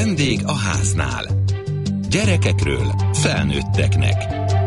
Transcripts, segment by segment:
Vendég a háznál. Gyerekekről felnőtteknek.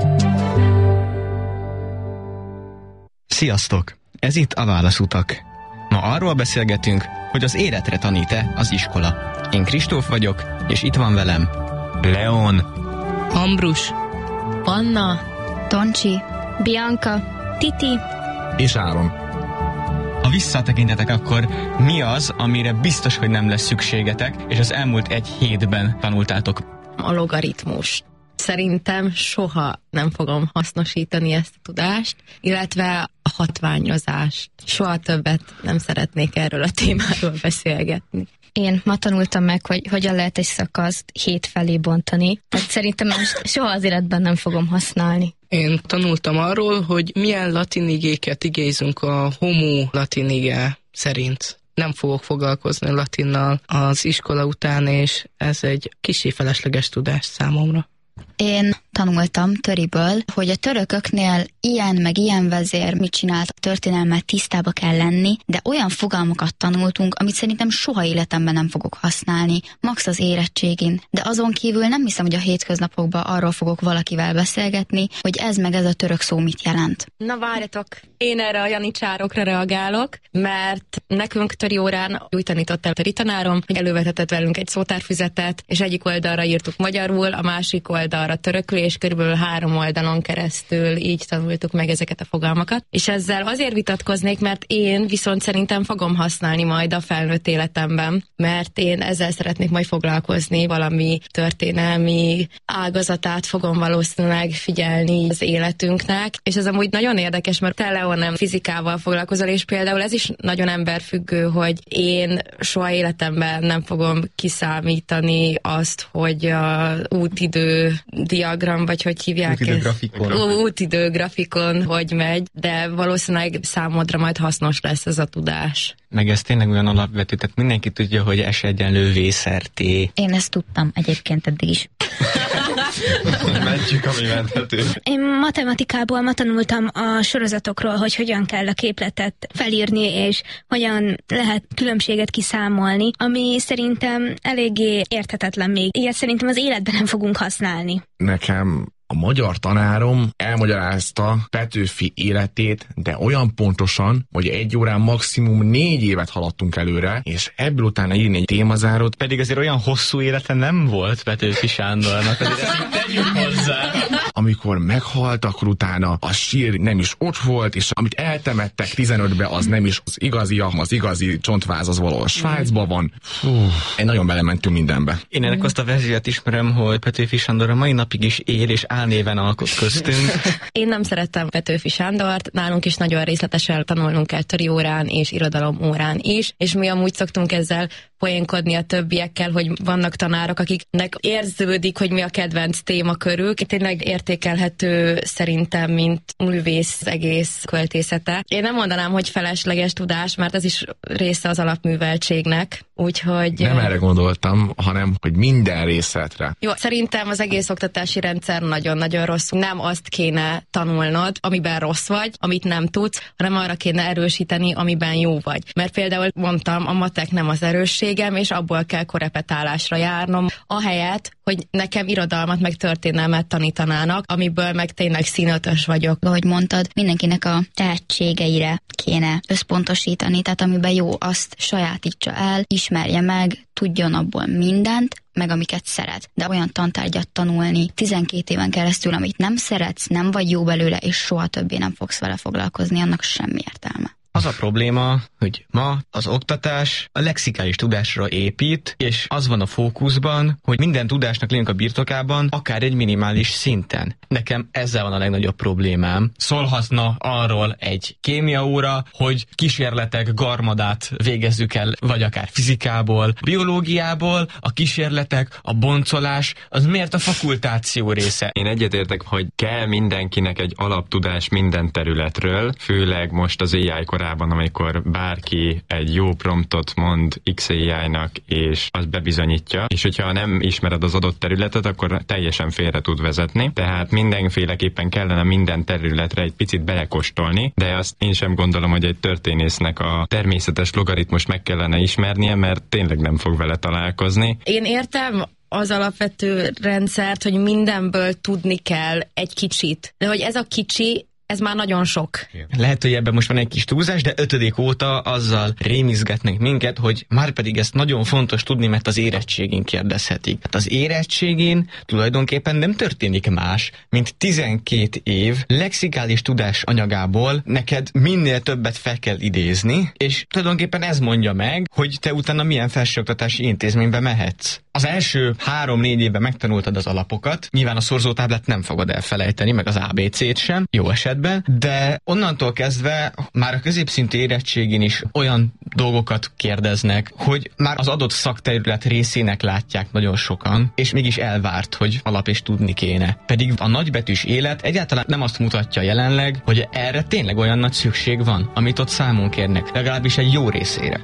Sziasztok! Ez itt a Válaszutak. Ma arról beszélgetünk, hogy az életre tanít-e az iskola. Én Kristóf vagyok, és itt van velem Leon, Ambrus, Anna, Toncsi, Bianca, Titi és Áron. Ha visszatekintetek, akkor mi az, amire biztos, hogy nem lesz szükségetek, és az elmúlt egy hétben tanultátok? A logaritmus. Szerintem soha nem fogom hasznosítani ezt a tudást, illetve a hatványozást. Soha többet nem szeretnék erről a témáról beszélgetni. Én ma tanultam meg, hogy hogyan lehet egy szakaszt 7 felé bontani. Tehát szerintem soha az életben nem fogom használni. Én tanultam arról, hogy milyen latin igéket igézünk a homo latin ige szerint. Nem fogok foglalkozni latinnal az iskola után, és ez egy kissé felesleges tudás számomra. Én tanultam töriből, hogy a törököknél ilyen meg ilyen vezér mit csinált, a történelmet tisztába kell lenni, de olyan fogalmakat tanultunk, amit szerintem soha életemben nem fogok használni, max az érettségin, de azon kívül nem hiszem, hogy a hétköznapokban arról fogok valakivel beszélgetni, hogy ez meg ez a török szó mit jelent. Na várjatok, én erre a janicsárokra reagálok, mert nekünk töri órán úgy tanított el töri tanárom, hogy elővetetett velünk egy szótárfüzetet, és egyik oldalra írtuk magyarul, a másik oldalra törökül, és körülbelül 3 oldalon keresztül így tanultuk meg ezeket a fogalmakat. És ezzel azért vitatkoznék, mert én viszont szerintem fogom használni majd a felnőtt életemben, mert én ezzel szeretnék majd foglalkozni, valami történelmi ágazatát fogom valószínűleg figyelni az életünknek, és ez amúgy nagyon érdekes, mert te, Leon, nem fizikával foglalkozol, és például ez is nagyon emberfüggő, hogy én soha életemben nem fogom kiszámítani azt, hogy a útidő diagram, vagy hogy hívják útidőgrafikon, hogy megy, de valószínűleg számodra majd hasznos lesz ez a tudás. Meg ez tényleg olyan alapvető, tehát mindenki tudja, hogy S egyenlő V/T. Én ezt tudtam egyébként eddig is. Mentjük, ami menthető. Én matematikából ma tanultam a sorozatokról, hogy hogyan kell a képletet felírni, és hogyan lehet különbséget kiszámolni, ami szerintem eléggé érthetetlen még. Ilyet szerintem az életben nem fogunk használni. Nekem a magyar tanárom elmagyarázta Petőfi életét, de olyan pontosan, hogy 1 órán maximum 4 évet haladtunk előre, és ebből utána írni egy témazárót. Pedig azért olyan hosszú élete nem volt Petőfi Sándornak, azért ezt tegyük hozzá. Amikor meghalt, akkor utána a sír nem is ott volt, és amit eltemettek 15-be, az nem is az igazi csontváz az valahol Svájcban van. Én nagyon belementünk mindenbe. Én ennek azt a verziót ismerem, hogy Petőfi Sándor a mai napig is él, és álnéven alkot köztünk. Én nem szerettem Petőfi Sándort, nálunk is nagyon részletesen tanulnunk kell töri órán és irodalom órán is, és mi amúgy szoktunk ezzel poénkodni a többiekkel, hogy vannak tanárok, akiknek érződik, hogy mi a kedvenc témakörük. Tényleg értékelhető szerintem, mint művész egész költészete. Én nem mondanám, hogy felesleges tudás, mert ez is része az alapműveltségnek, úgyhogy... Nem erre gondoltam, hanem, hogy minden részletre. Jó, szerintem az egész oktatási rendszer nagyon-nagyon rossz. Nem azt kéne tanulnod, amiben rossz vagy, amit nem tudsz, hanem arra kéne erősíteni, amiben jó vagy. Mert például mondtam, a matek nem az erősségem, és abból kell korepetálásra járnom, ahelyett, hogy nekem irodalmat meg történelmet tanítanának, amiből meg tényleg színötös vagyok. Ahogy mondtad, mindenkinek a tehetségeire kéne összpontosítani, tehát amiben jó, azt sajátítsa el, ismerje meg, tudjon abból mindent, meg amiket szeret. De olyan tantárgyat tanulni 12 éven keresztül, amit nem szeretsz, nem vagy jó belőle, és soha többé nem fogsz vele foglalkozni, annak semmi értelme. Az a probléma, hogy ma az oktatás a lexikális tudásra épít, és az van a fókuszban, hogy minden tudásnak legyünk a birtokában, akár egy minimális szinten. Nekem ezzel van a legnagyobb problémám. Szólhatna arról egy kémiaóra, hogy kísérletek garmadát végezzük el, vagy akár fizikából, biológiából, a kísérletek, a boncolás, az miért a fakultáció része? Én egyetértek, hogy kell mindenkinek egy alaptudás minden területről, főleg most az AI korában, amikor bárki egy jó promptot mond XAI-nak, és az bebizonyítja, és hogyha nem ismered az adott területet, akkor teljesen félre tud vezetni. Tehát mindenféleképpen kellene minden területre egy picit belekóstolni, de azt én sem gondolom, hogy egy történésznek a természetes logaritmust meg kellene ismernie, mert tényleg nem fog vele találkozni. Én értem az alapvető rendszert, hogy mindenből tudni kell egy kicsit, de hogy ez a kicsi, ez már nagyon sok. Lehet, hogy ebben most van egy kis túlzás, de 5. óta azzal rémizgetnek minket, hogy már pedig ezt nagyon fontos tudni, mert az érettségén kérdezhetik. Hát az érettségén tulajdonképpen nem történik más, mint 12 év lexikális tudás anyagából neked minél többet fel kell idézni, és tulajdonképpen ez mondja meg, hogy te utána milyen felsőoktatási intézménybe mehetsz. Az első 3-4 évben megtanultad az alapokat, nyilván a szorzótáblát nem fogod elfelejteni, meg az ABC-t sem, jó esetben, de onnantól kezdve már a középszintű érettségén is olyan dolgokat kérdeznek, hogy már az adott szakterület részének látják nagyon sokan, és mégis elvárt, hogy alap és tudni kéne. Pedig a nagybetűs élet egyáltalán nem azt mutatja jelenleg, hogy erre tényleg olyan nagy szükség van, amit ott számon kérnek, legalábbis egy jó részére.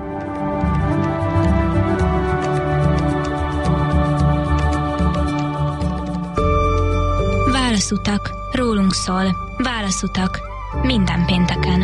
Válaszutak, rólunk szól. Válaszutak, minden pénteken.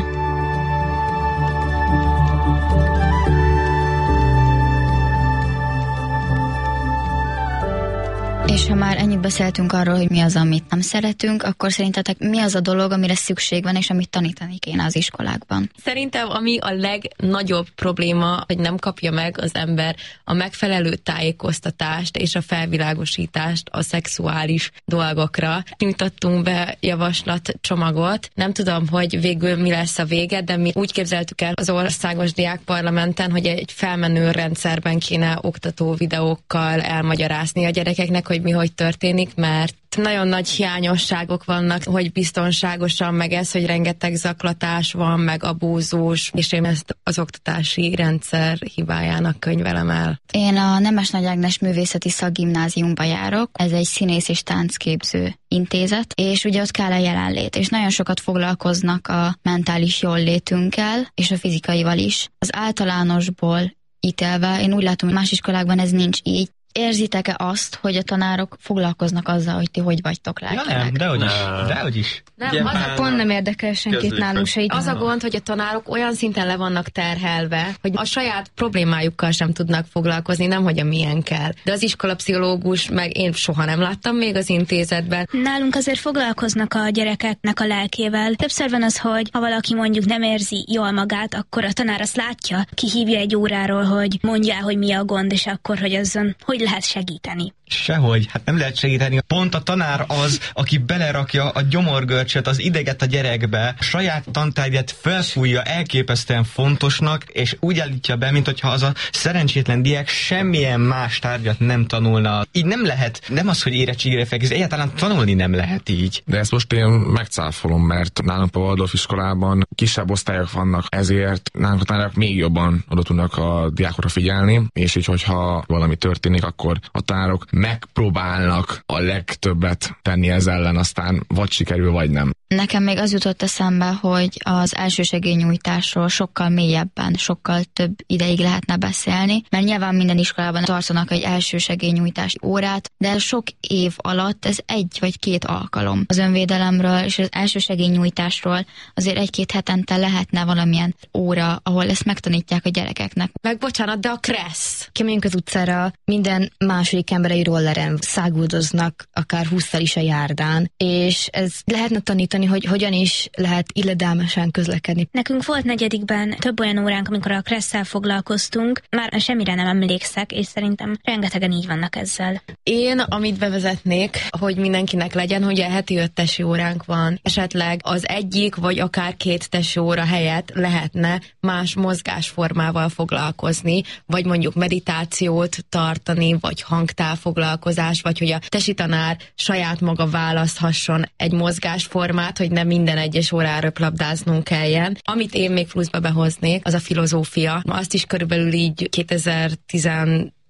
És ha már ennyit beszéltünk arról, hogy mi az, amit nem szeretünk, akkor szerintetek mi az a dolog, amire szükség van, és amit tanítani kéne az iskolákban? Szerintem ami a legnagyobb probléma, hogy nem kapja meg az ember a megfelelő tájékoztatást és a felvilágosítást a szexuális dolgokra. Nyújtottunk be javaslatcsomagot. Nem tudom, hogy végül mi lesz a vége, de mi úgy képzeltük el az Országos Diákparlamenten, hogy egy felmenő rendszerben kéne oktató videókkal elmagyarázni a gyerekeknek, hogy mi hogy történik, mert nagyon nagy hiányosságok vannak, hogy biztonságosan, meg ez, hogy rengeteg zaklatás van, meg abúzus, és én ezt az oktatási rendszer hibájának könyvelem el. Én a Nemes Nagy Ágnes Művészeti Szakgimnáziumba járok, ez egy színész és táncképző intézet, és ugye ott kell a jelenlét, és nagyon sokat foglalkoznak a mentális jóllétünkkel, és a fizikaival is. Az általánosból ítélve, én úgy látom, hogy más iskolákban ez nincs így. Érzitek-e azt, hogy a tanárok foglalkoznak azzal, hogy ti hogy vagytok lelkileg? Ja nem, dehogy is. Nem, az Pont nem érdekel senkit nálunk se. Az a gond, hogy a tanárok olyan szinten le vannak terhelve, hogy a saját problémájukkal sem tudnak foglalkozni, nemhogy a miénkkel. De az iskolapszichológus, meg én soha nem láttam még az intézetben. Nálunk azért foglalkoznak a gyerekeknek a lelkével. Többször van az, hogy ha valaki mondjuk nem érzi jól magát, akkor a tanár azt látja, kihívja egy óráról, hogy mondja, hogy mi a gond, és akkor, hogy azon hogy lehet segíteni. Sehogy, hát nem lehet segíteni. Pont a tanár az, aki belerakja a gyomorgörcsöt, az ideget a gyerekbe, a saját tantárgyát felfújja elképesztően fontosnak, és úgy állítja be, mint hogyha az a szerencsétlen diák semmilyen más tárgyat nem tanulna. Így nem lehet, nem az, hogy érettségére felkész, egyáltalán tanulni nem lehet így. De ezt most én megcáfolom, mert nálunk a Waldorf iskolában kisebb osztályok vannak, ezért nálunk a tanárok még jobban oda tudnak a diákokra figyelni, és így, hogyha valami történik, akkor a tanárok megpróbálnak a legtöbbet tenni ez ellen, aztán vagy sikerül, vagy nem. Nekem még az jutott eszembe, hogy az elsősegélynyújtásról sokkal mélyebben, sokkal több ideig lehetne beszélni, mert nyilván minden iskolában tartanak egy elsősegélynyújtási órát, de sok év alatt ez 1 vagy 2 alkalom. Az önvédelemről és az elsősegélynyújtásról azért 1-2 hetente lehetne valamilyen óra, ahol ezt megtanítják a gyerekeknek. Meg bocsánat, de a kressz. Kimegyünk az utcára, minden második ember egy rolleren száguldoznak, akár 20-szal is a járdán, és ez lehetne tanítani, hogy hogyan is lehet illedelmesen közlekedni. Nekünk volt 4. több olyan óránk, amikor a kresszel foglalkoztunk, már semmire nem emlékszek, és szerintem rengetegen így vannak ezzel. Én, amit bevezetnék, hogy mindenkinek legyen, hogy a heti 5 tesi óránk van, esetleg az egyik, vagy akár 2 tesi óra helyett lehetne más mozgásformával foglalkozni, vagy mondjuk meditációt tartani, vagy hangtávfoglalkozás, vagy hogy a tesi tanár saját maga választhasson egy mozgásformát, hogy nem minden egyes órára röplabdáznunk kelljen. Amit én még pluszba behoznék, az a filozófia. Azt is körülbelül így 2018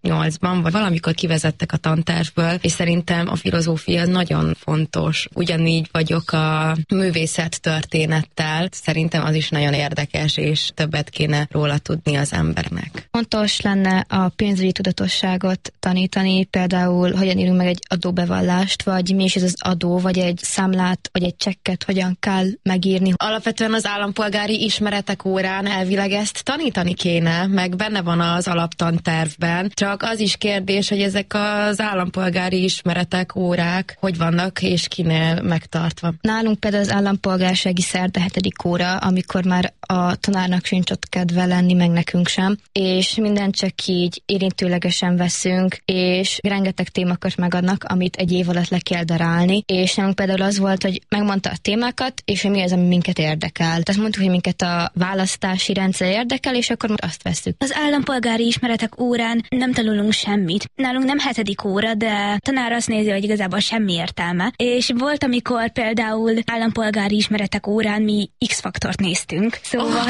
2008-ban, vagy valamikor kivezettek a tantervből, és szerintem a filozófia nagyon fontos. Ugyanígy vagyok a művészettörténettel, szerintem az is nagyon érdekes, és többet kéne róla tudni az embernek. Fontos lenne a pénzügyi tudatosságot tanítani, például hogyan írunk meg egy adóbevallást, vagy mi is ez az adó, vagy egy számlát, vagy egy csekket hogyan kell megírni. Alapvetően az állampolgári ismeretek órán elvileg ezt tanítani kéne, meg benne van az alaptantervben, csak az is kérdés, hogy ezek az állampolgári ismeretek órák hogy vannak és kinél megtartva. Nálunk például az állampolgársági szerda 7. óra, amikor már a tanárnak sincs ott kedve lenni, meg nekünk sem, és mindent csak így érintőlegesen veszünk, és rengeteg témakört megadnak, amit egy év alatt le kell darálni, és nálunk például az volt, hogy megmondta a témákat, és hogy mi az, ami minket érdekel. Tehát mondtuk, hogy minket a választási rendszer érdekel, és akkor azt vesszük. Az állampolgári ismeretek órán nem tanulunk semmit. Nálunk nem 7. óra, de tanár azt nézi, hogy igazából semmi értelme. És volt, amikor például állampolgári ismeretek órán mi X-faktort néztünk. Szóval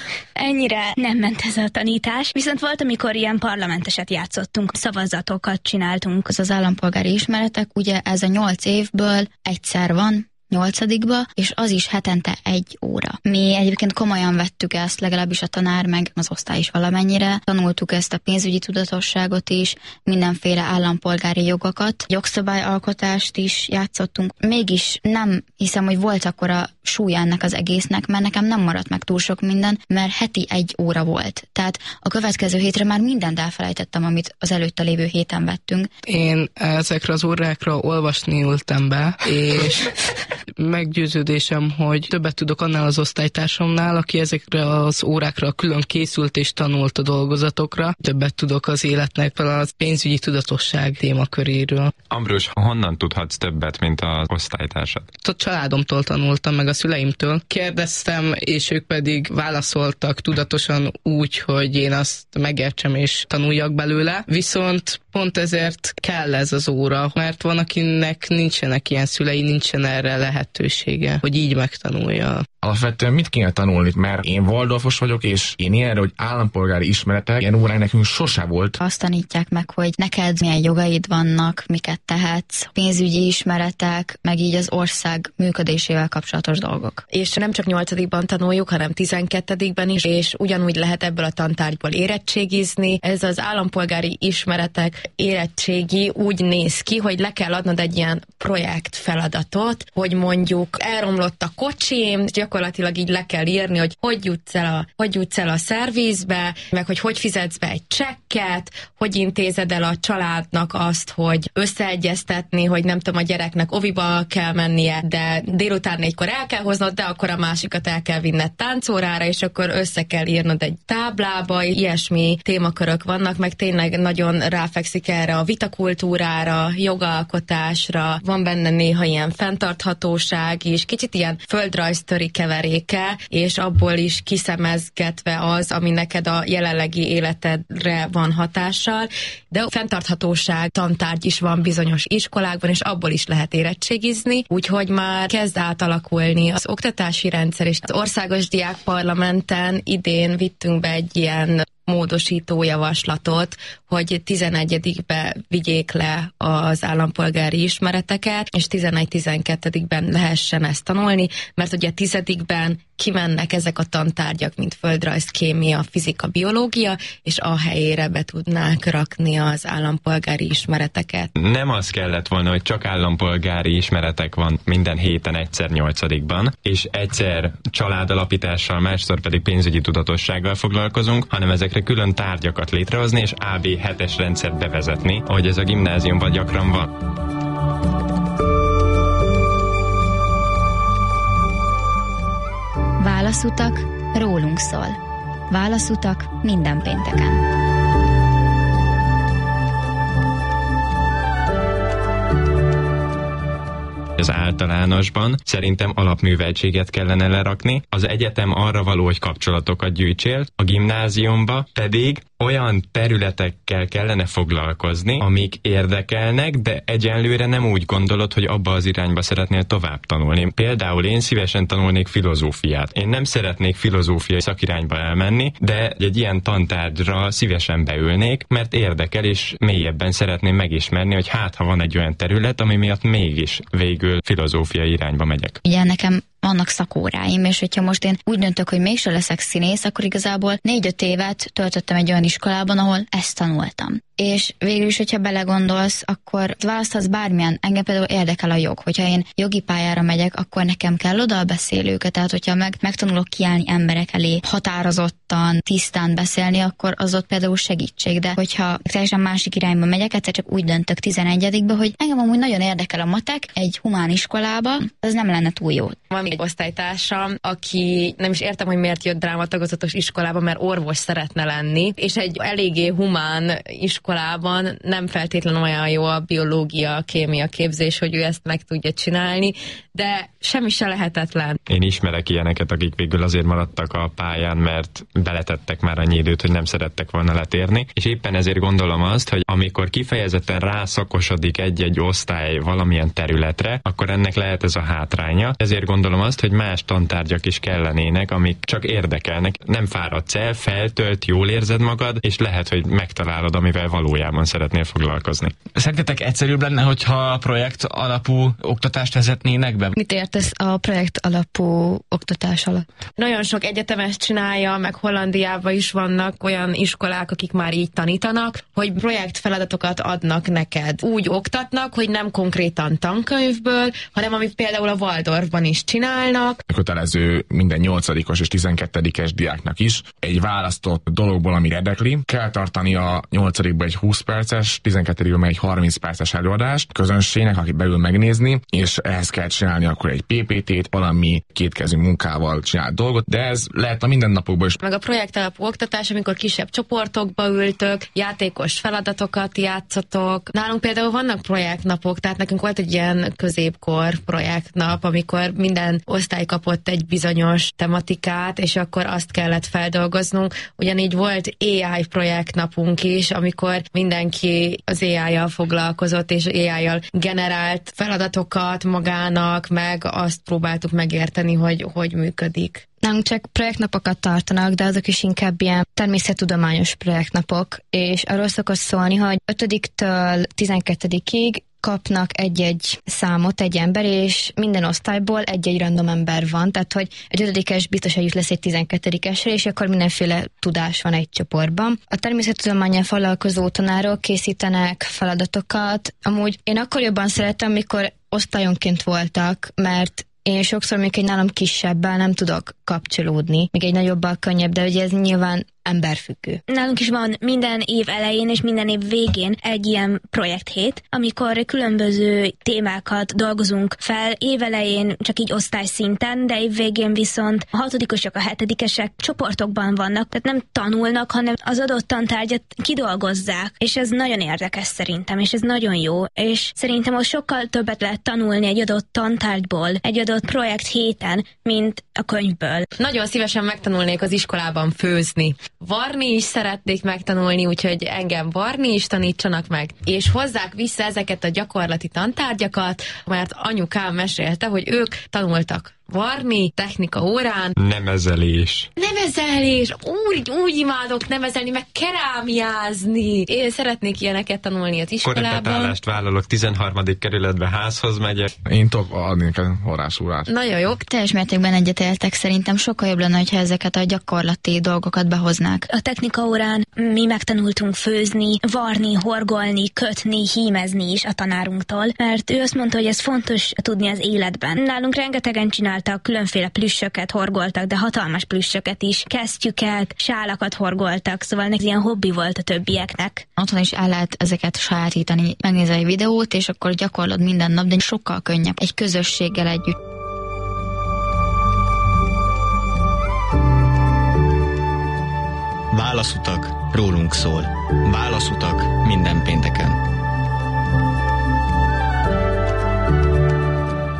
ennyire nem ment ez a tanítás. Viszont volt, amikor ilyen parlamenteset játszottunk, szavazatokat csináltunk. Az állampolgári ismeretek, ugye ez a 8 évből egyszer van, 8-ba, és az is hetente 1 óra. Mi egyébként komolyan vettük ezt, legalábbis a tanár, meg az osztály is valamennyire. Tanultuk ezt a pénzügyi tudatosságot is, mindenféle állampolgári jogokat, jogszabályalkotást is játszottunk. Mégis nem hiszem, hogy volt akkora súlya ennek az egésznek, mert nekem nem maradt meg túl sok minden, mert heti 1 óra volt. Tehát a következő hétre már mindent elfelejtettem, amit az előtte lévő héten vettünk. Én ezekre az órákra olvasni ültem be, és meggyőződésem, hogy többet tudok annál az osztálytársamnál, aki ezekre az órákra külön készült és tanult a dolgozatokra. Többet tudok az életnek a pénzügyi tudatosság témaköréről. Ambrus, honnan tudhatsz többet, mint az osztálytársad? A családomtól tanultam, meg a szüleimtől. Kérdeztem, és ők pedig válaszoltak tudatosan úgy, hogy én azt megértsem és tanuljak belőle. Viszont pont ezért kell ez az óra, mert van, akinek nincsenek ilyen szülei, nincsen erre lehetősége, hogy így megtanulja. Alapvetően mit kéne tanulni, mert én Waldorfos vagyok, és én ilyenre, hogy állampolgári ismeretek, ilyen órán nekünk sose volt. Azt tanítják meg, hogy neked milyen jogaid vannak, miket tehetsz, pénzügyi ismeretek, meg így az ország működésével kapcsolatos dolgok. És nem csak 8-ban tanuljuk, hanem 12-ben is, és ugyanúgy lehet ebből a tantárgyból érettségizni. Ez az állampolgári ismeretek érettségi úgy néz ki, hogy le kell adnod egy ilyen projekt feladatot, hogy mondjuk elromlott a kocsim, gyakorlatilag így le kell írni, hogy jutsz el a szervizbe, meg hogy fizetsz be egy csekket, hogy intézed el a családnak azt, hogy összeegyeztetni, hogy nem tudom, a gyereknek oviba kell mennie, de délután 4-kor el kell hoznod, de akkor a másikat el kell vinned táncórára, és akkor össze kell írnod egy táblába, ilyesmi témakörök vannak, meg tényleg nagyon ráfekszik erre a vitakultúrára, jogalkotásra, van benne néha ilyen fenntarthatóság is, kicsit ilyen földrajztöri keveréke, és abból is kiszemezgetve az, ami neked a jelenlegi életedre van hatással, de a fenntarthatóság tantárgy is van bizonyos iskolákban, és abból is lehet érettségizni, úgyhogy már kezd átalakulni az oktatási rendszer, és az Országos Diákparlamenten idén vittünk be egy ilyen módosító javaslatot, hogy 11-be vigyék le az állampolgári ismereteket, és 11-12-ben lehessen ezt tanulni, mert ugye 10-ben kimennek ezek a tantárgyak, mint földrajz, kémia, fizika, biológia, és a helyére be tudnák rakni az állampolgári ismereteket. Nem az kellett volna, hogy csak állampolgári ismeretek van minden héten egyszer 8-ban, és egyszer családalapítással, másszor pedig pénzügyi tudatossággal foglalkozunk, hanem ezekre külön tárgyakat létrehozni, és AB 7-es rendszert bevezetni, ahogy ez a gimnáziumban gyakran van. Válaszutak rólunk szól. Válaszutak minden pénteken. Az általánosban szerintem alapműveltséget kellene lerakni, az egyetem arra való, hogy kapcsolatokat gyűjtsél, a gimnáziumba pedig olyan területekkel kellene foglalkozni, amik érdekelnek, de egyenlőre nem úgy gondolod, hogy abba az irányba szeretnél tovább tanulni. Például én szívesen tanulnék filozófiát. Én nem szeretnék filozófiai szakirányba elmenni, de egy ilyen tantárgyra szívesen beülnék, mert érdekel, és mélyebben szeretném megismerni, hogy ha van egy olyan terület, ami miatt mégis végül filozófiai irányba megyek. Ugye nekem vannak szakóráim, és hogyha most én úgy döntök, hogy mégsem leszek színész, akkor igazából 4-5 évet töltöttem egy olyan iskolában, ahol ezt tanultam. És végül is, hogyha belegondolsz, akkor választhatsz bármilyen, engem például érdekel a jog. Hogyha én jogi pályára megyek, akkor nekem kell oda a beszélőket, tehát hogyha megtanulok kiállni emberek elé, határozottan, tisztán beszélni, akkor az ott például segítség. De hogyha teljesen másik irányba megyek, egyszer csak úgy döntök 11-be, hogy engem amúgy nagyon érdekel a matek egy humán iskolába, az nem lenne túl jó. Van még egy osztálytársam, aki nem is értem, hogy miért jött drámatagozatos iskolába, mert orvos szeretne lenni, és egy eléggé humán iskolában nem feltétlenül olyan jó a biológia, a kémia képzés, hogy ő ezt meg tudja csinálni, de semmi se lehetetlen. Én ismerek ilyeneket, akik végül azért maradtak a pályán, mert beletettek már annyi időt, hogy nem szerettek volna letérni, és éppen ezért gondolom azt, hogy amikor kifejezetten rászakosodik egy-egy osztály valamilyen területre, akkor ennek lehet ez a hátránya. Ezért gondolom azt, hogy más tantárgyak is kellenének, amik csak érdekelnek. Nem fáradsz el, feltölt, jól érzed magad, és lehet, hogy megtalálod, amivel valójában szeretnél foglalkozni. Szerintetek egyszerűbb lenne, hogyha projekt alapú oktatást vezetnének be? Mit értesz a projekt alapú oktatás alatt? Nagyon sok egyetemes csinálja, meg Hollandiában is vannak olyan iskolák, akik már így tanítanak, hogy projektfeladatokat adnak neked. Úgy oktatnak, hogy nem konkrétan tankönyvből, hanem amit például a Waldorfban is csinálnak. Kötelező minden 8-os és 12-es diáknak is egy választott dologból, ami érdekli. Kell tartani a 8-ba egy 20 perces, 12-ben egy 30 perces előadást közönségnek, aki beül megnézni, és ehhez kell csinálni akkor egy PPT-t, valami kétkezű munkával csinált dolgot, de ez lehet a mindennapokban is. Meg a projektalapú oktatás, amikor kisebb csoportokba ültök, játékos feladatokat játszatok. Nálunk például vannak projektnapok, tehát nekünk volt egy ilyen középkor projektnap, amikor minden osztály kapott egy bizonyos tematikát, és akkor azt kellett feldolgoznunk. Ugyanígy volt AI projektnapunk is, amikor mindenki az AI-jal foglalkozott, és AI-jal generált feladatokat magának, meg azt próbáltuk megérteni, hogy működik. Nálunk csak projektnapokat tartanak, de azok is inkább ilyen természettudományos projektnapok, és arról szokott szólni, hogy 5-től 12-ig kapnak egy-egy számot egy ember, és minden osztályból egy-egy random ember van, tehát hogy egy 5-es biztos együtt lesz egy 12-esre, és akkor mindenféle tudás van egy csoportban. A természettudománnyal foglalkozó tanárok készítenek feladatokat. Amúgy én akkor jobban szeretem, amikor osztályonként voltak, mert én sokszor még egy nálam kisebbel nem tudok kapcsolódni, még egy nagyobbal könnyebb, de ugye ez nyilván emberfüggő. Nálunk is van minden év elején és minden év végén egy ilyen projekthét, amikor különböző témákat dolgozunk fel. Év elején csak így osztályszinten, de év végén viszont a 6-osok, a 7-esek csoportokban vannak, tehát nem tanulnak, hanem az adott tantárgyat kidolgozzák, és ez nagyon érdekes szerintem, és ez nagyon jó, és szerintem ott sokkal többet lehet tanulni egy adott tantárgyból, egy adott projekt héten, mint a könyvből. Nagyon szívesen megtanulnék az iskolában főzni. Varni is szeretnék megtanulni, úgyhogy engem varni is tanítsanak meg. És hozzák vissza ezeket a gyakorlati tantárgyakat, mert anyukám mesélte, hogy ők tanultak varni, technika órán. Nemezelés. Nemezelés! Úgy imádok nemezelni, meg kerámiázni. Én szeretnék ilyeneket tanulni az iskolában. Korrepetálást vállalok, 13. kerületbe házhoz megyek. Én tudok adni neked varrásórát. Nagyon jó. Teljes mértékben egyetértek, szerintem sokkal jobb lenne, hogyha ezeket a gyakorlati dolgokat behoznák. A technika órán mi megtanultunk főzni, varni, horgolni, kötni, hímezni is a tanárunktól, mert ő azt mondta, hogy ez fontos tudni az életben. Nálunk rengetegen csináltak különféle plüssöket, horgoltak, de hatalmas plüssöket is, kesztyüket, sálakat horgoltak, szóval ez ilyen hobbi volt a többieknek. Otthon is el lehet ezeket sajátítani, megnézel egy videót, és akkor gyakorlod minden nap, de sokkal könnyebb egy közösséggel együtt. Válaszutak rólunk szól. Válaszutak minden pénteken.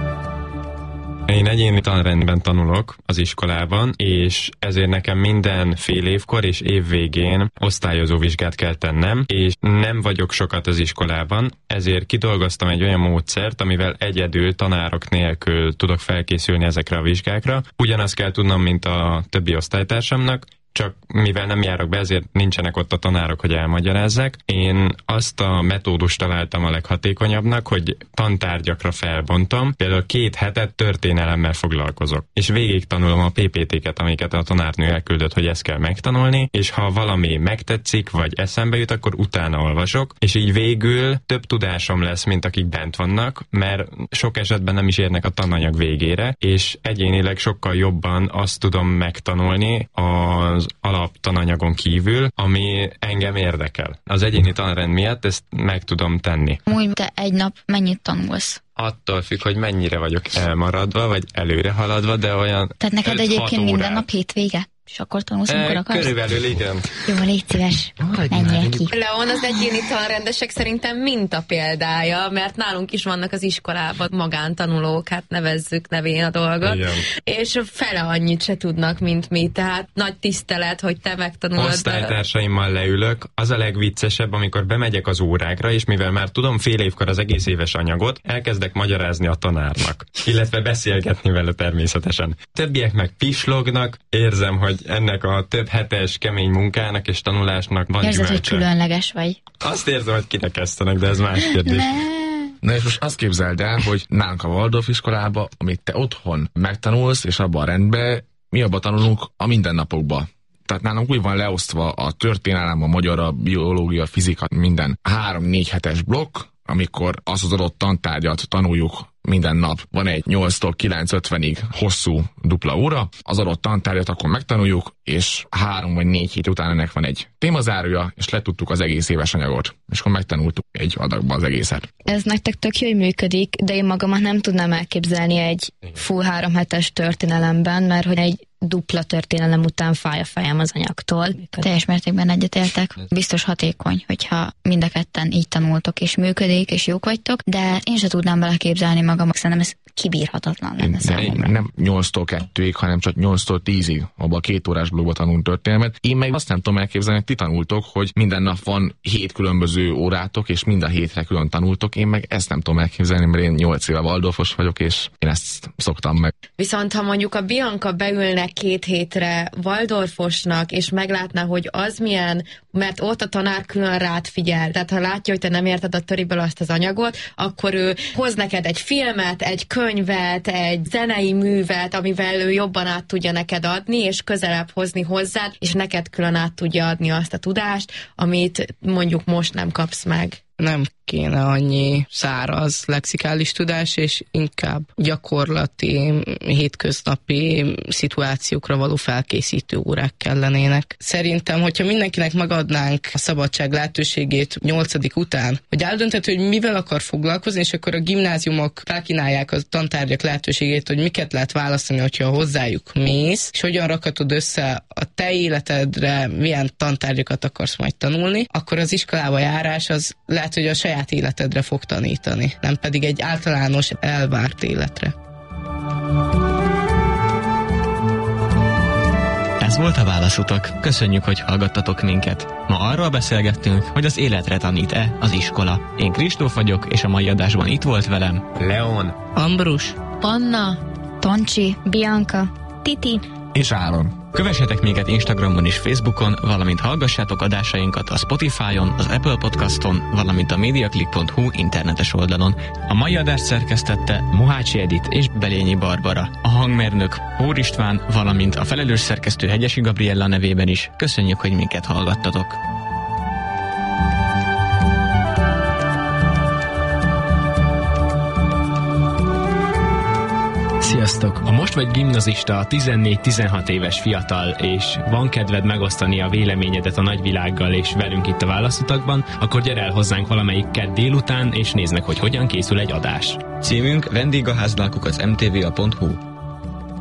Én egyéni tanrendben tanulok az iskolában, és ezért nekem minden fél évkor és év végén osztályozó vizsgát kell tennem, és nem vagyok sokat az iskolában, ezért kidolgoztam egy olyan módszert, amivel egyedül tanárok nélkül tudok felkészülni ezekre a vizsgákra. Ugyanazt kell tudnom, mint a többi osztálytársamnak, csak mivel nem járok be, ezért nincsenek ott a tanárok, hogy elmagyarázzák. Én azt a metódust találtam a leghatékonyabbnak, hogy tantárgyakra felbontom, például 2 hetet történelemmel foglalkozok, és végig tanulom a PPT-ket, amiket a tanárnő elküldött, hogy ezt kell megtanulni, és ha valami megtetszik, vagy eszembe jut, akkor utána olvasok, és így végül több tudásom lesz, mint akik bent vannak, mert sok esetben nem is érnek a tananyag végére, és egyénileg sokkal jobban azt tudom megtanulni az alaptananyagon kívül, ami engem érdekel. Az egyéni tanrend miatt ezt meg tudom tenni. Úgy, te egy nap mennyit tanulsz? Attól függ, hogy mennyire vagyok elmaradva, vagy előre haladva, de olyan... Tehát neked egyébként minden nap hétvége? És akkor tanulsz, amikor akarsz? Körülbelül igen. Jó, légy szíves, menjél ki. Leon az egyéni tanrendesek szerintem minta példája, mert nálunk is vannak az iskolában magántanulók, hát nevezzük nevén a dolgot, igen. És fele annyit se tudnak, mint mi, tehát nagy tisztelet, hogy te megtanulod. Osztálytársaimmal leülök, az a legviccesebb, amikor bemegyek az órákra, és mivel már tudom fél évkor az egész éves anyagot, elkezdek magyarázni a tanárnak, illetve beszélgetni vele természetesen. Többiek meg pislognak, érzem, hogy ennek a több hetes kemény munkának és tanulásnak van gyümölcse. Érzed, hogy különleges vagy? Azt érzem, hogy kirekesztenek, de ez más kérdés. Na és most azt képzeld el, hogy nálunk a Waldorf iskolába, amit te otthon megtanulsz, és abban a rendben, mi abban tanulunk a mindennapokban. Tehát nálunk úgy van leosztva a történelem, a magyar, a biológia, a fizika, minden 3-4 hetes blokk, amikor azt az adott tantárgyat tanuljuk minden nap. Van egy 8-tól 9:50-ig hosszú dupla óra, az adott tantárgyat akkor megtanuljuk, és 3 vagy 4 hét után ennek van egy témazárója, és letudtuk az egész éves anyagot. És akkor megtanultuk egy adagban az egészet. Ez nektek tök jó, hogy működik, de én magamat nem tudnám elképzelni egy full 3 hetes történelemben, mert hogy egy dupla történelem után fáj a fejem az anyagtól. Teljes mértékben egyetértek. Biztos hatékony, hogyha mind a ketten így tanultok, és működik, és jók vagytok, de én se tudnám beleképzelni magam, szerintem ez kibírhatatlan lenne számomra. Nem 8-tól 2-ig, hanem csak 8-tól 10-ig, abban a 2 órás blogban tanulunk történelmet. Én meg azt nem tudom elképzelni, hogy ti tanultok, hogy minden nap van 7 különböző órátok, és mind a 7-re külön tanultok. Én meg ezt nem tudom elképzelni, mert én 8 éve Waldorfos vagyok, és én ezt szoktam meg. Viszont ha mondjuk a Bianca beülne 2 hétre Waldorfosnak, és meglátná, hogy az milyen, mert ott a tanár külön rád figyel. Tehát ha látja, hogy te nem érted a töriből azt az anyagot, akkor ő hoz neked egy filmet, egy könyvet, egy zenei művet, amivel ő jobban át tudja neked adni, és közelebb hozni hozzád, és neked külön át tudja adni azt a tudást, amit mondjuk most nem kapsz meg. Nem kéne annyi száraz lexikális tudás, és inkább gyakorlati, hétköznapi szituációkra való felkészítő órák kellenének. Szerintem, hogyha mindenkinek megadnánk a szabadság lehetőségét 8. után, hogy eldönthető, hogy mivel akar foglalkozni, és akkor a gimnáziumok felkínálják a tantárgyak lehetőségét, hogy miket lehet választani, hogyha hozzájuk mész, és hogyan rakhatod össze a te életedre, milyen tantárgyakat akarsz majd tanulni, akkor az iskolába járás az lehet, hogy a saját életedre fog tanítani, nem pedig egy általános elvárt életre. Ez volt a Válaszutak. Köszönjük, hogy hallgattatok minket. Ma arról beszélgettünk, hogy az életre tanít-e az iskola. Én Kristóf vagyok, és a mai adásban itt volt velem Leon, Ambrus, Panna, Toncsi, Bianca, Titi És Áron. Kövessetek minket Instagramon és Facebookon, valamint hallgassátok adásainkat a Spotify-on, az Apple Podcaston, valamint a mediaclick.hu internetes oldalon. A mai adást szerkesztette Mohácsi Edit és Belényi Barbara. A hangmérnök Hór István, valamint a felelős szerkesztő Hegyesi Gabriella nevében is köszönjük, hogy minket hallgattatok. Sziasztok! Ha most vagy gimnazista, 14-16 éves fiatal, és van kedved megosztani a véleményedet a nagyvilággal és velünk itt a Válaszutakban, akkor gyere el hozzánk valamelyik kedd délután, és nézd meg, hogy hogyan készül egy adás. Címünk vendégaházlálkuk az mtva.hu.